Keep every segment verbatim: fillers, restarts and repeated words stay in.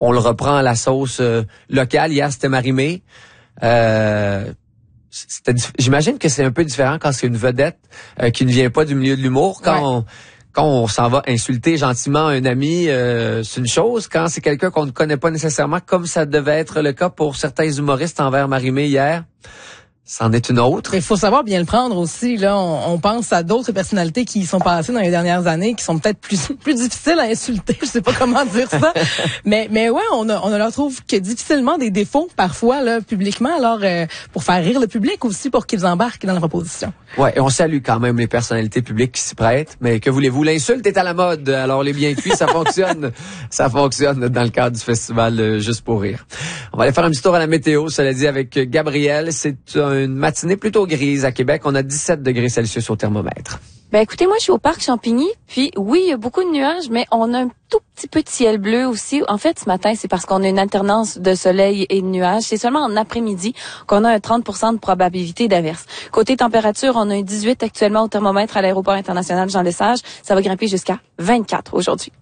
on le reprend à la sauce euh, locale. Hier, c'était Marie-Mé. Euh, c'était, j'imagine que c'est un peu différent quand c'est une vedette euh, qui ne vient pas du milieu de l'humour. Quand ouais. on, quand on s'en va insulter gentiment un ami, euh, c'est une chose. Quand c'est quelqu'un qu'on ne connaît pas nécessairement, comme ça devait être le cas pour certains humoristes envers Marie-Mé hier, c'en est une autre. Il faut savoir bien le prendre aussi. Là, on, on pense à d'autres personnalités qui sont passées dans les dernières années, qui sont peut-être plus plus difficiles à insulter. Je sais pas comment dire ça, mais mais ouais, on a, on a leur trouve que difficilement des défauts parfois là publiquement. Alors euh, pour faire rire le public aussi, pour qu'ils embarquent dans la proposition. Ouais, et on salue quand même les personnalités publiques qui s'y prêtent. Mais que voulez-vous, l'insulte est à la mode. Alors les bien cuits, ça fonctionne, ça fonctionne dans le cadre du festival euh, Juste pour rire. On va aller faire un petit tour à la météo. Cela dit avec Gabrielle, c'est une matinée plutôt grise à Québec. On a dix-sept degrés Celsius au thermomètre. Ben écoutez, moi je suis au parc Champigny, puis oui, il y a beaucoup de nuages, mais on a un tout petit peu de ciel bleu aussi. En fait, ce matin, c'est parce qu'on a une alternance de soleil et de nuages. C'est seulement en après-midi qu'on a un trente pour cent de probabilité d'averse. Côté température, on a un dix-huit actuellement au thermomètre à l'aéroport international Jean-Lesage. Ça va grimper jusqu'à vingt-quatre aujourd'hui.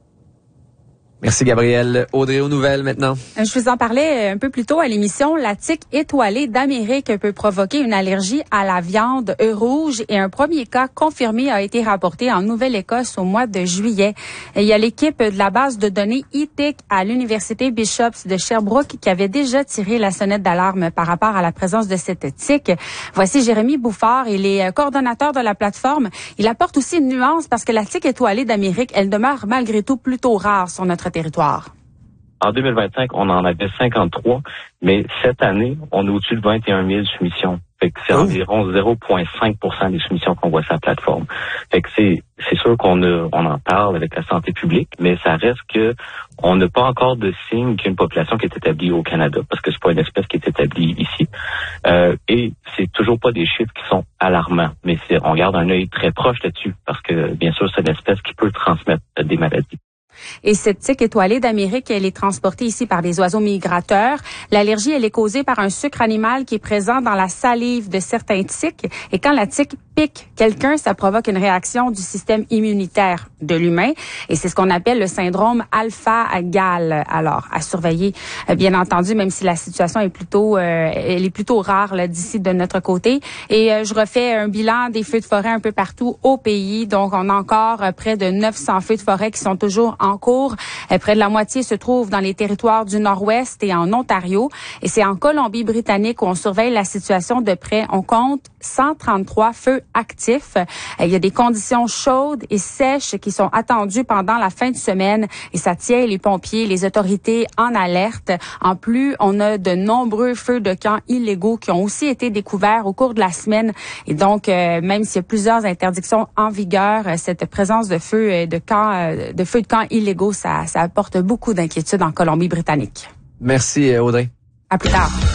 Merci Gabrielle. Audrey aux nouvelles maintenant. Je vous en parlais un peu plus tôt à l'émission. La tique étoilée d'Amérique peut provoquer une allergie à la viande rouge et un premier cas confirmé a été rapporté en Nouvelle-Écosse au mois de juillet. Il y a l'équipe de la base de données E T I C à l'Université Bishops de Sherbrooke qui avait déjà tiré la sonnette d'alarme par rapport à la présence de cette tique. Voici Jérémy Bouffard, il est coordonnateur de la plateforme. Il apporte aussi une nuance parce que la tique étoilée d'Amérique, elle demeure malgré tout plutôt rare sur notre territoire. En deux mille vingt-cinq, on en avait cinquante-trois, mais cette année, on est au-dessus de vingt et un mille soumissions. Fait que c'est oh. environ zéro virgule cinq pour cent des soumissions qu'on voit sur la plateforme. Fait que c'est, c'est sûr qu'on a, on en parle avec la santé publique, mais ça reste que on n'a pas encore de signe qu'il y a une population qui est établie au Canada, parce que c'est pas une espèce qui est établie ici. Euh, et c'est toujours pas des chiffres qui sont alarmants, mais c'est, on garde un œil très proche là-dessus, parce que bien sûr, c'est une espèce qui peut transmettre des maladies. Et cette tique étoilée d'Amérique, elle est transportée ici par des oiseaux migrateurs. L'allergie, elle est causée par un sucre animal qui est présent dans la salive de certains tiques. Et quand la tique pique quelqu'un, ça provoque une réaction du système immunitaire de l'humain. Et c'est ce qu'on appelle le syndrome alpha-gal. Alors, à surveiller, bien entendu, même si la situation est plutôt, euh, elle est plutôt rare là, d'ici de notre côté. Et euh, je refais un bilan des feux de forêt un peu partout au pays. Donc, on a encore euh, près de neuf cents feux de forêt qui sont toujours en en cours. Euh, près de la moitié se trouve dans les territoires du Nord-Ouest et en Ontario. Et c'est en Colombie-Britannique où on surveille la situation de près. On compte cent trente-trois feux actifs. Euh, il y a des conditions chaudes et sèches qui sont attendues pendant la fin de semaine. Et ça tient les pompiers, les autorités en alerte. En plus, on a de nombreux feux de camp illégaux qui ont aussi été découverts au cours de la semaine. Et donc, euh, même s'il y a plusieurs interdictions en vigueur, euh, cette présence de feux euh, de camp, euh, de feux de camp illégaux, ça, ça apporte beaucoup d'inquiétude en Colombie-Britannique. Merci Audrey. À plus tard.